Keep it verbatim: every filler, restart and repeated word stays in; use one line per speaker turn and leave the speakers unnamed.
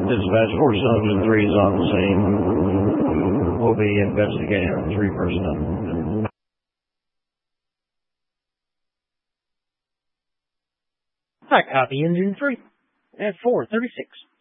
Dispatch four seven three is on the scene. We'll be investigating three personnel.
I copy engine three at four thirty-six.